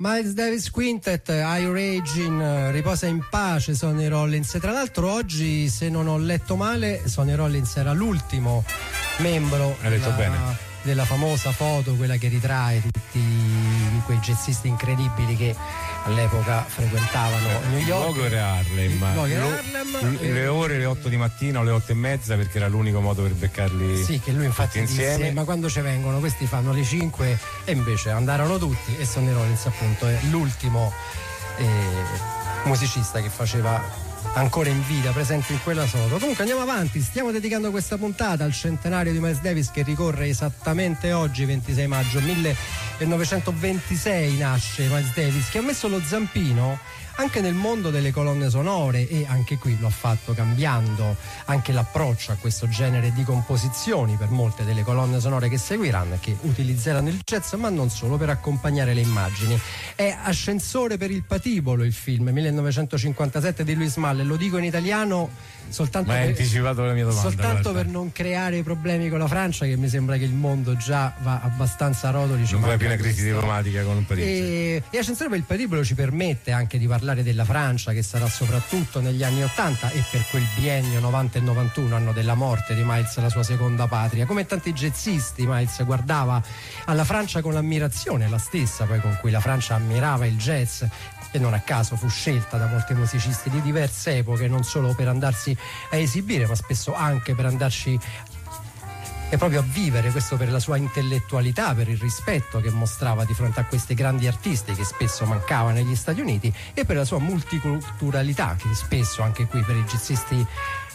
Miles Davis Quintet, I Rage in riposa in pace Sonny Rollins. E tra l'altro oggi, se non ho letto male, Sonny Rollins era l'ultimo membro della famosa foto, quella che ritrae tutti quei jazzisti incredibili che all'epoca frequentavano New York. Il luogo era Harlem, le ore le 8 di mattina o le 8 e mezza, perché era l'unico modo per beccarli. Sì, che lui infatti insieme. Disse, ma quando ci vengono questi fanno le 5, e invece andarono tutti, e Sonny Rollins appunto è l'ultimo musicista che faceva ancora in vita, presente in quella foto. Comunque andiamo avanti, stiamo dedicando questa puntata al centenario di Miles Davis, che ricorre esattamente oggi, 26 maggio 1926 nasce Miles Davis, che ha messo lo zampino anche nel mondo delle colonne sonore, e anche qui lo ha fatto cambiando anche l'approccio a questo genere di composizioni per molte delle colonne sonore che seguiranno e che utilizzeranno il jazz, ma non solo, per accompagnare le immagini. È Ascensore per il patibolo, il film 1957 di Louis Malle. Lo dico in italiano soltanto ma hai anticipato la mia domanda, soltanto per non creare problemi con la Francia, che mi sembra che il mondo già va abbastanza a rotoli. Non va più una crisi diplomatica con Parigi. E Ascensore per il patibolo ci permette anche di parlare della Francia, che sarà soprattutto negli anni 80 e per quel biennio 90 e 91, anno della morte di Miles, la sua seconda patria. Come tanti jazzisti, Miles guardava alla Francia con l'ammirazione, la stessa poi con cui la Francia ammirava il jazz, e non a caso fu scelta da molti musicisti di diverse epoche, non solo per andarsi a esibire, ma spesso anche per andarci e proprio a vivere. Questo per la sua intellettualità, per il rispetto che mostrava di fronte a questi grandi artisti che spesso mancava negli Stati Uniti, e per la sua multiculturalità, che spesso anche qui per i jazzisti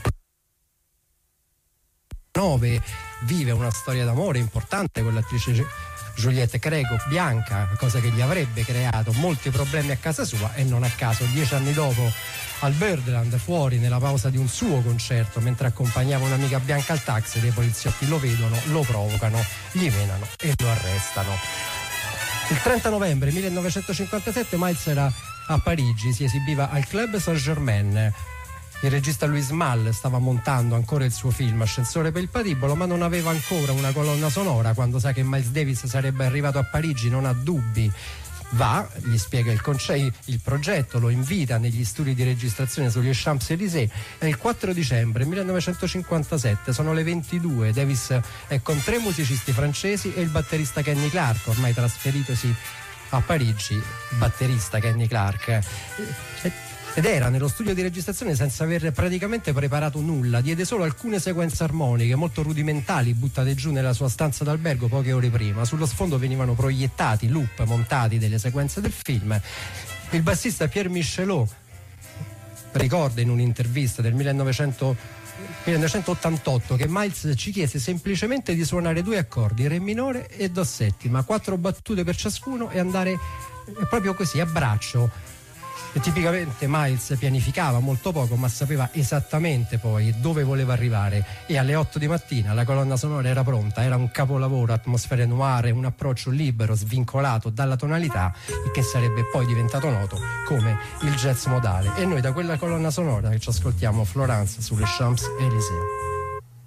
vive una storia d'amore importante con l'attrice Juliette Greco, bianca, cosa che gli avrebbe creato molti problemi a casa sua, e non a caso 10 anni dopo al Birdland, fuori nella pausa di un suo concerto, mentre accompagnava un'amica bianca al taxi, dei poliziotti lo vedono, lo provocano, gli menano e lo arrestano. Il 30 novembre 1957 Miles era a Parigi, si esibiva al Club Saint-Germain. Il regista Louis Malle stava montando ancora il suo film Ascensore per il patibolo, ma non aveva ancora una colonna sonora. Quando sa che Miles Davis sarebbe arrivato a Parigi non ha dubbi, va, gli spiega il progetto, lo invita negli studi di registrazione sugli Champs-Élysées. È il 4 dicembre 1957, sono le 22, Davis è con 3 musicisti francesi e il batterista Kenny Clarke, ormai trasferitosi a Parigi, batterista Kenny Clarke. Ed era nello studio di registrazione senza aver praticamente preparato nulla, diede solo alcune sequenze armoniche molto rudimentali buttate giù nella sua stanza d'albergo poche ore prima. Sullo sfondo venivano proiettati loop montati delle sequenze del film. Il bassista Pierre Michelot ricorda in un'intervista del 1988 che Miles ci chiese semplicemente di suonare 2 accordi, re minore e do settima, 4 battute per ciascuno, e andare proprio così a braccio. E tipicamente Miles pianificava molto poco, ma sapeva esattamente poi dove voleva arrivare, e alle 8 di mattina la colonna sonora era pronta. Era un capolavoro, atmosfere noire, un approccio libero, svincolato dalla tonalità, e che sarebbe poi diventato noto come il jazz modale. E noi da quella colonna sonora che ci ascoltiamo, Florence sulle Champs-Élysées.